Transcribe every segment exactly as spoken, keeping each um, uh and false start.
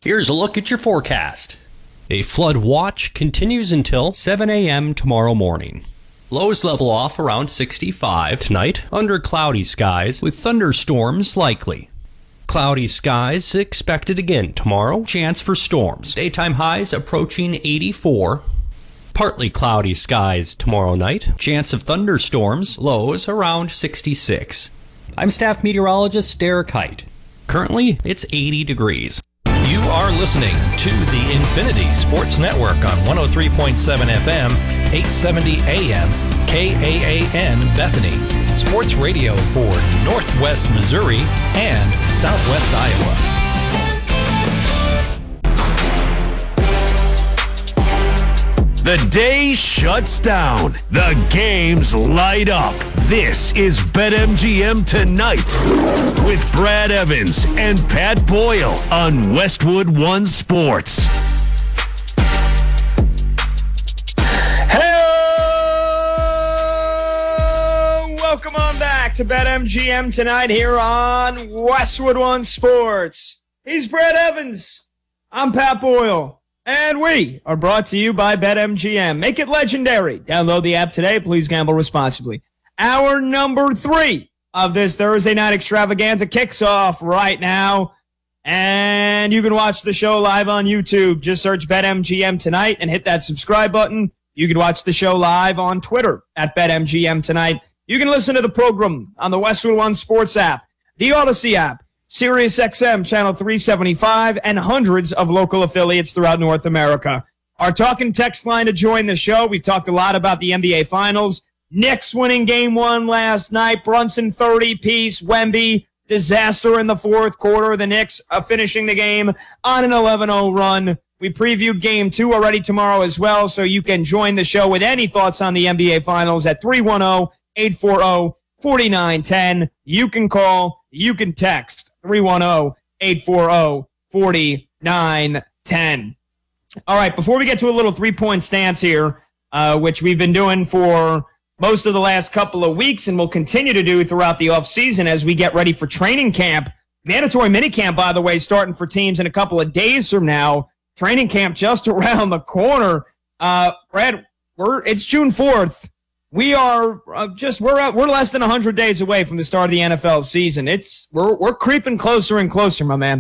Here's a look at your forecast. A flood watch continues until seven a.m. tomorrow morning. Lows level off around sixty-five tonight under cloudy skies with thunderstorms likely. Cloudy skies expected again tomorrow. Chance for storms. Daytime highs approaching eighty-four. Partly cloudy skies tomorrow night. Chance of thunderstorms. Lows around sixty-six. I'm staff meteorologist Derek Height. Currently, it's eighty degrees. You are listening to the Infinity Sports Network on one oh three point seven F M, eight seventy A M, K A A N Bethany. Sports radio for Northwest Missouri and Southwest Iowa. The day shuts down. The games light up. This is BetMGM Tonight with Brad Evans and Pat Boyle on Westwood One Sports. Hey, welcome on back to BetMGM Tonight here on Westwood One Sports. He's Brad Evans. I'm Pat Boyle. And we are brought to you by BetMGM. Make it legendary. Download the app today. Please gamble responsibly. Our number three of this Thursday night extravaganza kicks off right now. And you can watch the show live on YouTube. Just search BetMGM Tonight and hit that subscribe button. You can watch the show live on Twitter at BetMGM Tonight. You can listen to the program on the Westwood One Sports app, the Odyssey app, Sirius X M channel three seventy-five, and hundreds of local affiliates throughout North America. Our talking text line to join the show. We've talked a lot about the N B A Finals. Knicks winning game one last night. Brunson thirty-piece. Wemby, disaster in the fourth quarter. The Knicks are finishing the game on an eleven oh run. We previewed game two already tomorrow as well, so you can join the show with any thoughts on the N B A Finals at three one zero, eight four zero, four nine one zero. You can call, you can text. three one zero, eight four zero, four nine one zero. All right, before we get to a little three-point stance here, uh, which we've been doing for most of the last couple of weeks and will continue to do throughout the offseason as we get ready for training camp. Mandatory minicamp, by the way, starting for teams in a couple of days from now. Training camp just around the corner. Uh, Brad, we're, it's June fourth. We are uh, just we're uh, we're less than one hundred days away from the start of the N F L season. It's we're we're creeping closer and closer, my man.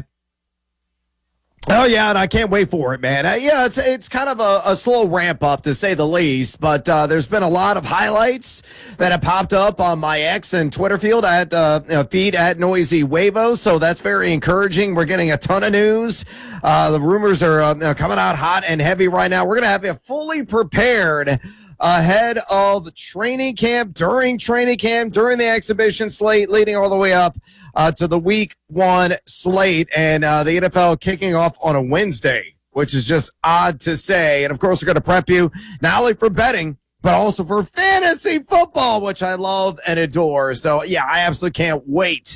Oh, yeah, and I can't wait for it, man. Uh, yeah, it's it's kind of a, a slow ramp up, to say the least, but uh, there's been a lot of highlights that have popped up on my X and Twitter field at uh, feed at Noisy Wavo, so that's very encouraging. We're getting a ton of news. Uh, the rumors are uh, coming out hot and heavy right now. We're going to have it fully prepared ahead of training camp, during training camp, during the exhibition slate, leading all the way up uh, to the week one slate, and uh, the N F L kicking off on a Wednesday, which is just odd to say. And, of course, we're going to prep you not only for betting, but also for fantasy football, which I love and adore. So, yeah, I absolutely can't wait